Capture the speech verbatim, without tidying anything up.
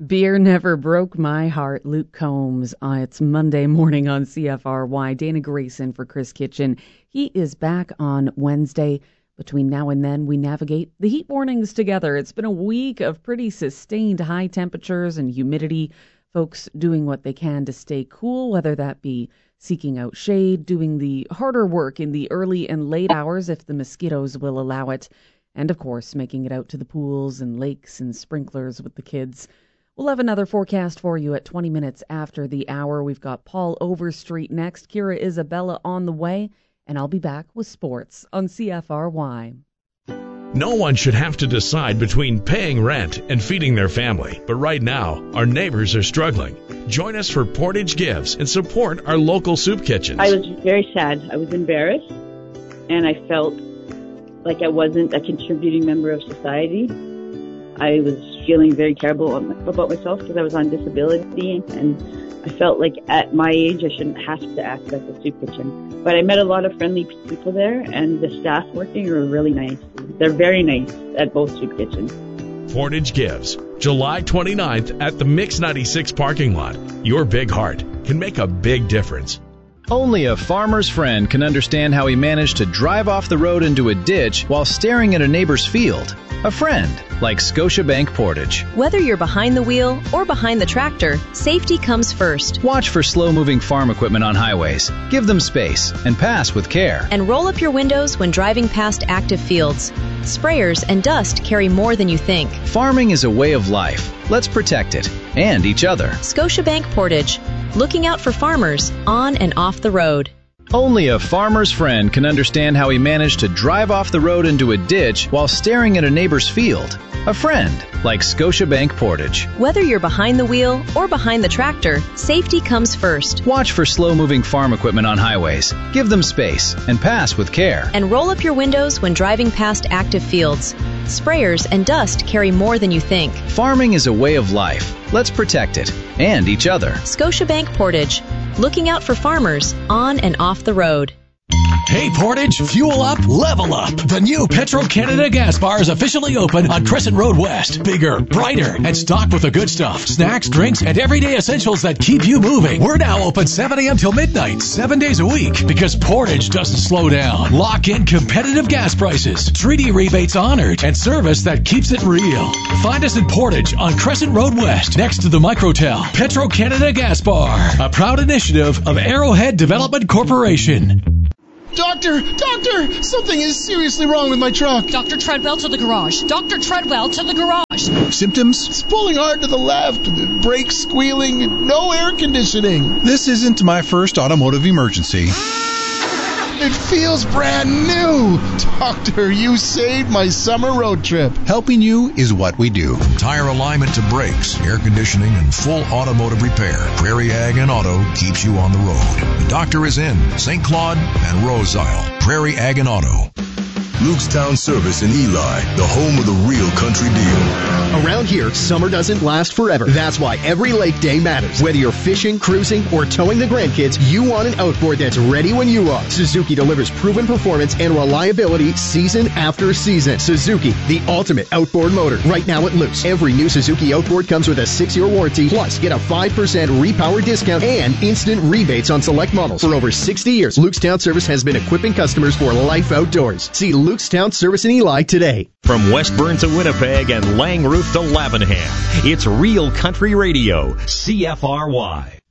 Beer never broke my heart. Luke Combs. Uh, it's Monday morning on C F R Y. Dana Grayson for Chris Kitchen. He is back on Wednesday. Between now and then, we navigate the heat warnings together. It's been a week of pretty sustained high temperatures and humidity. Folks doing what they can to stay cool, whether that be seeking out shade, doing the harder work in the early and late hours if the mosquitoes will allow it, and of course, making it out to the pools and lakes and sprinklers with the kids. We'll have another forecast for you at twenty minutes after the hour. We've got Paul Overstreet next, Kira Isabella on the way, and I'll be back with sports on C F R Y. No one should have to decide between paying rent and feeding their family. But right now, our neighbors are struggling. Join us for Portage Gives and support our local soup kitchens. I was very sad. I was embarrassed, and I felt like I wasn't a contributing member of society. I was feeling very terrible about myself because I was on disability, and I felt like at my age I shouldn't have to access a soup kitchen. But I met a lot of friendly people there, and the staff working are really nice. They're very nice at both soup kitchens. Portage Gives, July twenty-ninth at the Mix ninety-six parking lot. Your big heart can make a big difference. Only a farmer's friend can understand how he managed to drive off the road into a ditch while staring at a neighbor's field. A friend like Scotiabank Portage. Whether you're behind the wheel or behind the tractor, safety comes first. Watch for slow-moving farm equipment on highways. Give them space and pass with care. And roll up your windows when driving past active fields. Sprayers and dust carry more than you think. Farming is a way of life. Let's protect it and each other. Scotiabank Portage. Looking out for farmers on and off the road. Only a farmer's friend can understand how he managed to drive off the road into a ditch while staring at a neighbor's field. A friend like Scotiabank Portage. Whether you're behind the wheel or behind the tractor, safety comes first. Watch for slow-moving farm equipment on highways. Give them space and pass with care. And roll up your windows when driving past active fields. Sprayers and dust carry more than you think. Farming is a way of life. Let's protect it and each other. Scotiabank Portage. Looking out for farmers on and off the road. Hey Portage, fuel up, level up. The new Petro-Canada gas bar is officially open on Crescent Road West. Bigger, brighter, and stocked with the good stuff. Snacks, drinks, and everyday essentials that keep you moving. We're now open seven a.m. till midnight, seven days a week. Because Portage doesn't slow down. Lock in competitive gas prices, treaty rebates honored, and service that keeps it real. Find us in Portage on Crescent Road West, next to the Microtel. Petro-Canada Gas Bar, a proud initiative of Arrowhead Development Corporation. Doctor! Doctor! Something is seriously wrong with my truck. Doctor Treadwell to the garage. Doctor Treadwell to the garage. Symptoms? It's pulling hard to the left. The brakes squealing. No air conditioning. This isn't my first automotive emergency. It feels brand new. Doctor, you saved my summer road trip. Helping you is what we do. Tire alignment to brakes, air conditioning, and full automotive repair. Prairie Ag and Auto keeps you on the road. The doctor is in Saint Claude and Rose Isle. Prairie Ag and Auto. Lukestown Service in Eli, the home of the real country deal. Around here, summer doesn't last forever. That's why every lake day matters. Whether you're fishing, cruising, or towing the grandkids, you want an outboard that's ready when you are. Suzuki delivers proven performance and reliability season after season. Suzuki, the ultimate outboard motor. Right now at Luke's, every new Suzuki outboard comes with a six-year warranty, plus get a five percent repower discount and instant rebates on select models. For over sixty years, Lukestown Service has been equipping customers for life outdoors. See Lukestown Service in Eli today. From Westburn to Winnipeg and Langroof to Lavenham, it's Real Country Radio, C F R Y.